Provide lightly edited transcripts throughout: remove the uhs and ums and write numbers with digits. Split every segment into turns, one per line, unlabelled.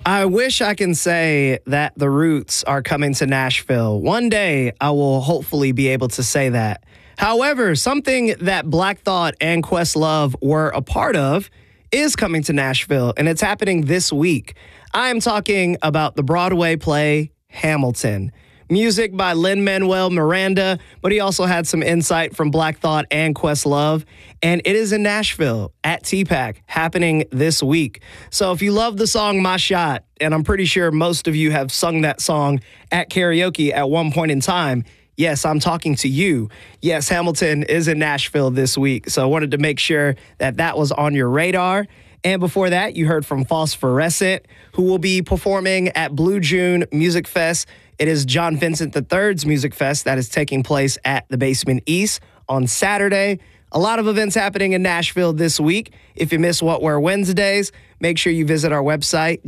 I wish I can say that the Roots are coming to Nashville. One day I will hopefully be able to say that. However, something that Black Thought and Questlove were a part of is coming to Nashville, and it's happening this week. I am talking about the Broadway play Hamilton. Music by Lin-Manuel Miranda, but he also had some insight from Black Thought and Questlove. And it is in Nashville at TPAC, happening this week. So if you love the song My Shot, and I'm pretty sure most of you have sung that song at karaoke at one point in time, yes, I'm talking to you. Yes, Hamilton is in Nashville this week. So I wanted to make sure that that was on your radar. And before that, you heard from Phosphorescent, who will be performing at Blue June Music Fest. It is John Vincent III's Music Fest that is taking place at the Basement East on Saturday. A lot of events happening in Nashville this week. If you miss What We're Wednesdays, make sure you visit our website,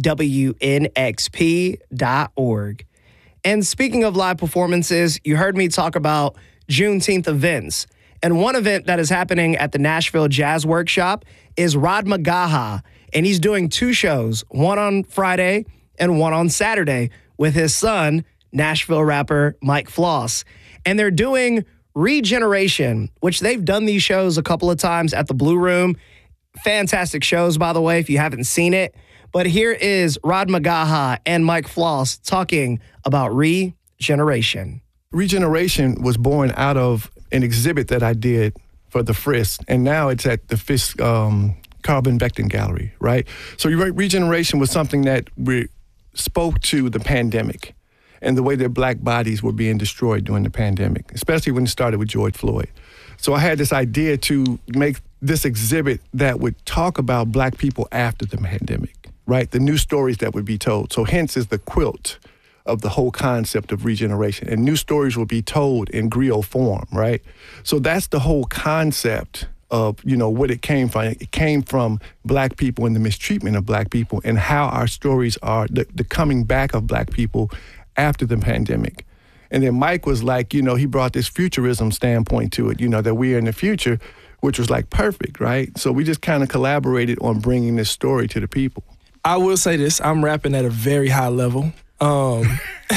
WNXP.org. And speaking of live performances, you heard me talk about Juneteenth events. And one event that is happening at the Nashville Jazz Workshop is Rod Magaha. And he's doing two shows, one on Friday and one on Saturday, with his son, Nashville rapper Mike Floss. And they're doing Regeneration, which they've done these shows a couple of times at the Blue Room. Fantastic shows, by the way, if you haven't seen it. But here is Rod Magaha and Mike Floss talking about Regeneration.
Regeneration was born out of an exhibit that I did for the Frisk, and now it's at the Frisk Carbon Vector Gallery, right? So Regeneration was something that we spoke to the pandemic and the way that Black bodies were being destroyed during the pandemic, especially when it started with George Floyd. So I had this idea to make this exhibit that would talk about Black people after the pandemic, right? The new stories that would be told. So hence is the quilt of the whole concept of regeneration. And new stories will be told in griot form, right? So that's the whole concept of, what it came from. It came from Black people and the mistreatment of Black people and how our stories are, the coming back of Black people after the pandemic. And then Mike was like, he brought this futurism standpoint to it, that we are in the future, which was like perfect, right? So we just kind of collaborated on bringing this story to the people.
I will say this, I'm rapping at a very high level. Okay.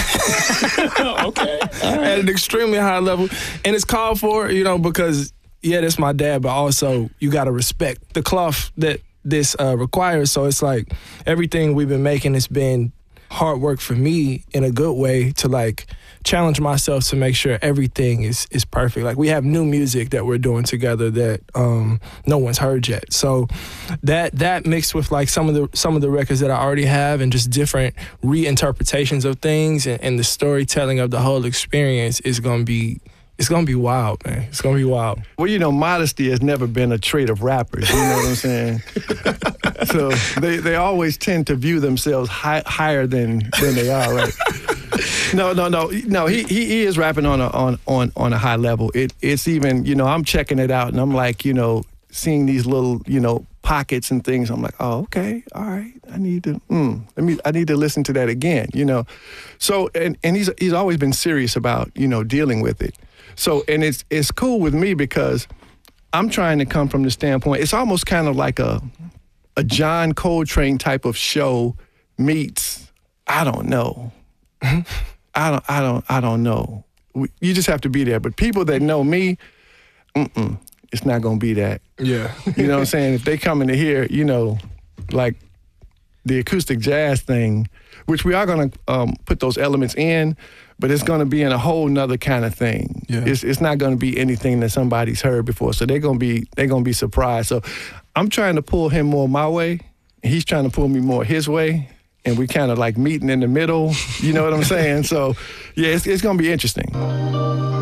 At an extremely high level. And it's called for, because, yeah, that's my dad, but also you got to respect the cloth that this requires. So it's like everything we've been making has been hard work for me in a good way to challenge myself to make sure everything is perfect. Like we have new music that we're doing together that no one's heard yet. So that mixed with some of the records that I already have and just different reinterpretations of things and the storytelling of the whole experience is gonna be wild, man. It's gonna be wild.
Well, modesty has never been a trait of rappers. You know what I'm saying? So they always tend to view themselves higher than they are, right? No. He is rapping on a high level. It's even, I'm checking it out and I'm like, seeing these little, pockets and things. I'm like, oh, okay, all right. I need to listen to that again, So and he's always been serious about, dealing with it. So and it's cool with me because I'm trying to come from the standpoint. It's almost kind of like a John Coltrane type of show meets, I don't know. I don't know. You just have to be there. But people that know me, it's not going to be that.
Yeah.
You know what I'm saying? If they come in to hear, like the acoustic jazz thing, which we are going to put those elements in, but it's going to be in a whole nother kind of thing.
Yeah.
It's not going to be anything that somebody's heard before. So they're going to be surprised. So I'm trying to pull him more my way. And he's trying to pull me more his way. And we kind of meeting in the middle. You know what I'm saying? So, yeah, it's going to be interesting.